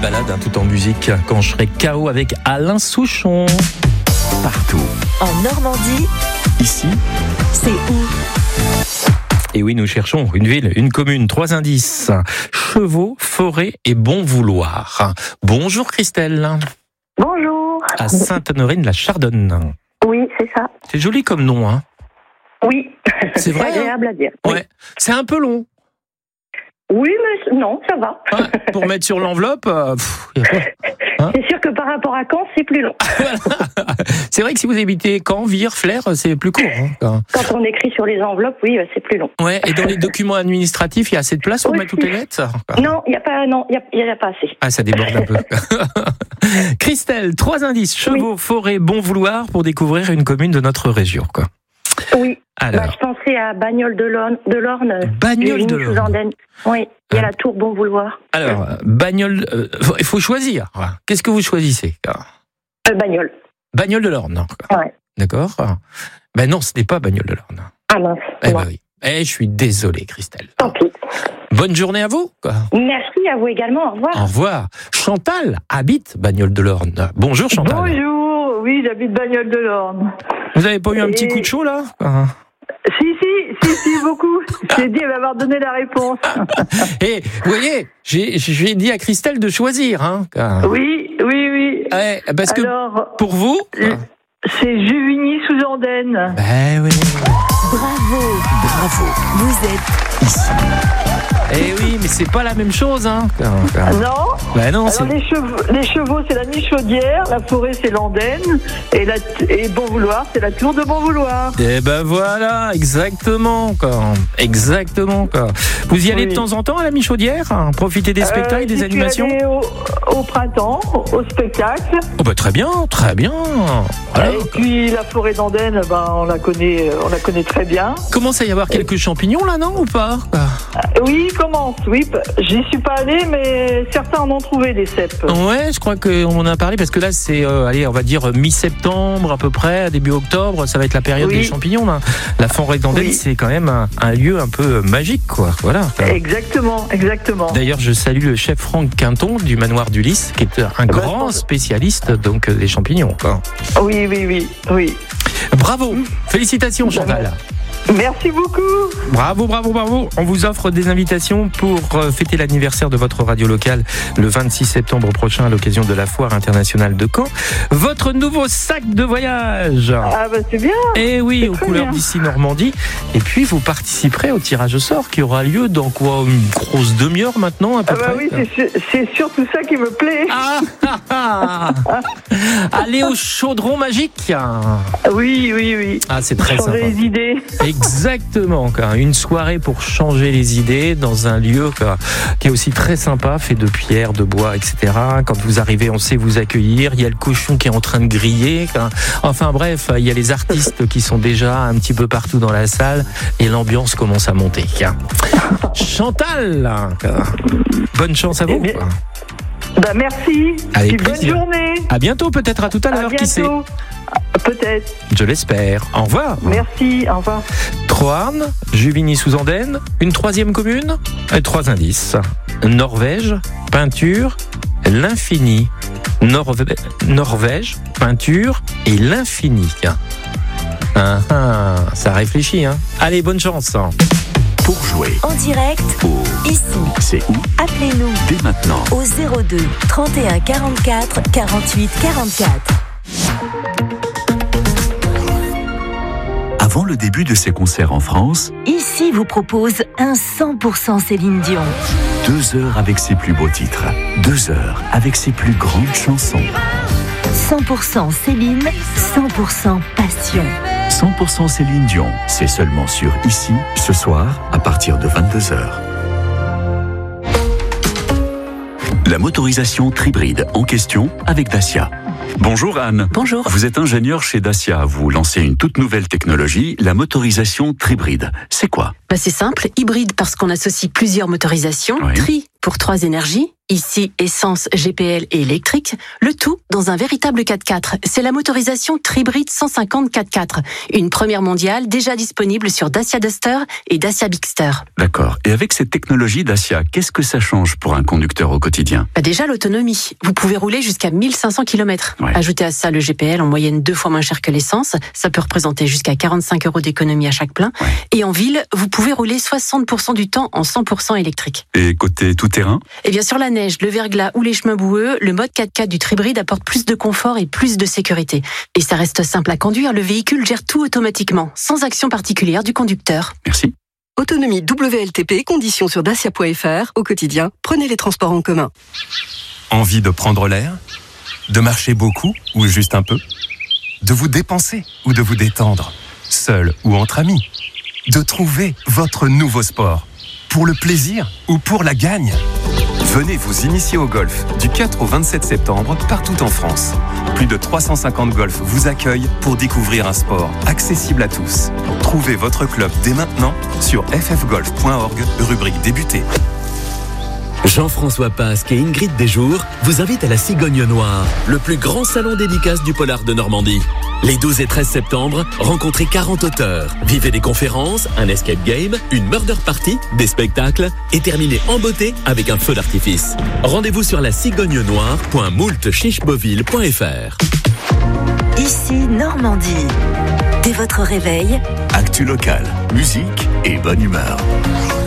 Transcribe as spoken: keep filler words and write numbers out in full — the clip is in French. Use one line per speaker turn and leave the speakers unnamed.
balade, hein, tout en musique, quand je serai K O avec Alain Souchon.
Partout.
En Normandie.
Ici.
C'est où?
Et oui, nous cherchons une ville, une commune, trois indices. Chevaux, forêt et bon vouloir. Bonjour Christelle.
Bonjour.
À Sainte-Honorine-la-Chardonne.
Oui, c'est ça.
C'est joli comme nom, hein?
Oui.
C'est vrai,
C'est agréable
hein?
à dire.
Ouais.
Oui.
C'est un peu long.
Oui, mais non, ça va.
Ouais, pour mettre sur l'enveloppe, euh, pff, y a pas. Hein?
C'est sûr que par rapport à Caen, c'est plus long.
C'est vrai que si vous habitez Caen, Vire, Flers, c'est plus court. Hein.
Quand on écrit sur les enveloppes, oui, c'est plus long.
Ouais, et dans les documents administratifs, il y a assez de place pour
Oui.
mettre toutes les lettres?
Non, il n'y a pas, non, il y a, y a pas assez.
Ah, ça déborde un peu. Christelle, trois indices, chevaux, oui. forêt, bon vouloir pour découvrir une commune de notre région, quoi.
Oui.
Alors.
Bah, je pensais à Bagnoles de l'Orne. De l'Orne
Bagnoles de l'Orne.
Oui, il y a
hein.
la tour Bon Vouloir.
Alors, Bagnoles, euh, il faut choisir. Qu'est-ce que vous choisissez?
Euh, Bagnoles.
Bagnoles de l'Orne.
Ouais.
D'accord. Ben non, ce n'est pas Bagnoles de l'Orne.
Ah mince.
Eh ben oui. Eh, je suis désolé, Christelle.
Tant pis.
Bonne journée à vous. Quoi.
Merci à vous également. Au revoir.
Au revoir. Chantal habite Bagnoles de l'Orne. Bonjour Chantal.
Bonjour. Oui, j'habite Bagnoles de l'Orne.
Vous n'avez pas eu un
Et...
petit coup de chaud là? ah.
Si, si, si, si, beaucoup. J'ai dit, elle va m'avoir donné la réponse.
Et vous voyez, j'ai, j'ai dit à Christelle de choisir. Hein.
Oui, oui, oui.
Ouais, parce que
alors,
pour vous,
c'est Juvigny-sous-Andaine.
Ben oui.
Bravo.
Bravo.
Vous êtes
ici.
Eh oui, mais c'est pas la même chose, hein.
Non.
Ben non,
alors
c'est...
les chevaux, les chevaux, c'est la Michaudière, la forêt, c'est l'Andaine, et, la, et Bon Vouloir, c'est la tour de Bon Vouloir.
Eh ben voilà, exactement, quoi. Exactement, quoi. Vous y allez
oui.
de temps en temps à la Michaudière, hein, profiter des spectacles,
euh,
des
j'y
animations?
suis allée au, au printemps, au spectacle.
Oh ben très bien, très bien. Voilà.
Et puis la forêt d'Andaine, ben on la connaît, on la connaît très bien.
Commence à y avoir quelques champignons là, non, ou pas?
Euh, oui, commence, oui. J'y suis pas allée, mais certains en ont trouvé des cèpes.
Ouais, je crois qu'on en a parlé parce que là c'est, euh, allez, on va dire mi-septembre à peu près, début octobre, ça va être la période
oui.
des champignons là. La forêt d'Andaine, oui. c'est quand même un, un lieu un peu magique, quoi. Voilà.
Exactement, exactement.
D'ailleurs, je salue le chef Franck Quinton du manoir du Lys, qui est un grand spécialiste donc des champignons, quoi.
Oui, oui, oui, oui.
Bravo, félicitations Chantal.
Merci beaucoup.
Bravo, bravo, bravo. On vous offre des invitations pour fêter l'anniversaire de votre radio locale le vingt-six septembre prochain à l'occasion de la Foire internationale de Caen. Votre nouveau sac de voyage.
Ah bah c'est bien.
Et oui,
c'est
aux couleurs d'ici Normandie. Et puis vous participerez au tirage au sort qui aura lieu dans quoi, une grosse demi-heure maintenant à peu
ah bah
près.
Oui, c'est, c'est surtout ça qui me plaît.
Ah, ah, ah. Allez au chaudron magique.
Oui, oui, oui.
Ah, c'est très
Changer
sympa.
les idées.
Exactement, quoi. Une soirée pour changer les idées dans un lieu quoi, qui est aussi très sympa, fait de pierre, de bois, et cetera. Quand vous arrivez, on sait vous accueillir. Il y a le cochon qui est en train de griller. Quoi. Enfin bref, il y a les artistes qui sont déjà un petit peu partout dans la salle et l'ambiance commence à monter. Quoi. Chantal, quoi. Bonne chance à vous.
Eh bien,
quoi.
Bah merci.
Avec
et
plaisir.
bonne journée.
À bientôt, peut-être à tout à l'heure,
à
qui sait.
Peut-être.
Je l'espère. Au revoir.
Merci, au revoir.
Troarn, Juvigny-sous-Andaine, une troisième commune, et trois indices. Norvège, peinture, l'infini. Norve- Norvège, peinture et l'infini. Ah, ah, ça réfléchit, hein. Allez, bonne chance.
Pour jouer
en direct,
au
ici.
C'est où?
Appelez-nous
Dès maintenant
au zéro deux trente et un quarante-quatre quarante-huit quarante-quatre.
Avant le début de ses concerts en France,
Ici vous propose un cent pour cent Céline Dion.
deux heures avec ses plus beaux titres, deux heures avec ses plus grandes chansons.
cent pour cent Céline, cent pour cent passion.
cent pour cent Céline Dion, c'est seulement sur Ici, ce soir, à partir de vingt-deux heures. La motorisation Tribride en question avec Dacia. Bonjour Anne.
Bonjour.
Vous êtes ingénieur chez Dacia. Vous lancez une toute nouvelle technologie, la motorisation Tribride. C'est quoi?
Bah c'est simple, hybride parce qu'on associe plusieurs motorisations.
Oui.
Tri pour trois énergies, ici essence, G P L et électrique, le tout dans un véritable quatre-quatre. C'est la motorisation Tribrid cent cinquante quatre-quatre, une première mondiale déjà disponible sur Dacia Duster et Dacia Bigster.
D'accord. Et avec cette technologie Dacia, qu'est-ce que ça change pour un conducteur au quotidien ?
Bah déjà l'autonomie. Vous pouvez rouler jusqu'à mille cinq cents kilomètres.
Ouais.
Ajoutez à ça le G P L en moyenne deux fois moins cher que l'essence. Ça peut représenter jusqu'à quarante-cinq euros d'économie à chaque plein.
Ouais.
Et en ville, vous pouvez rouler soixante pour cent du temps en cent pour cent électrique.
Et côté tout-terrain ?
Et bien sur la neige, le verglas ou les chemins boueux, le mode quatre-quatre du Tribrid apporte plus de confort et plus de sécurité. Et ça reste simple à conduire, le véhicule gère tout automatiquement, sans action particulière du conducteur.
Merci.
Autonomie W L T P, conditions sur dacia point f r. Au quotidien, prenez les transports en commun.
Envie de prendre l'air ? De marcher beaucoup ou juste un peu ? De vous dépenser ou de vous détendre ? Seul ou entre amis ? De trouver votre nouveau sport ? Pour le plaisir ou pour la gagne ? Venez vous initier au golf du quatre au vingt-sept septembre partout en France. Plus de trois cent cinquante golfs vous accueillent pour découvrir un sport accessible à tous. Trouvez votre club dès maintenant sur f f golf point org, rubrique débuter.
Jean-François Pasque et Ingrid Desjours vous invitent à la Cigogne Noire, le plus grand salon dédicace du polar de Normandie. Les douze et treize septembre, rencontrez quarante auteurs, vivez des conférences, un escape game, une murder party, des spectacles et terminez en beauté avec un feu d'artifice. Rendez-vous sur la cigogne noire point moult chicheboville point f r.
Ici Normandie. Dès votre réveil,
Actu local, musique et bonne humeur.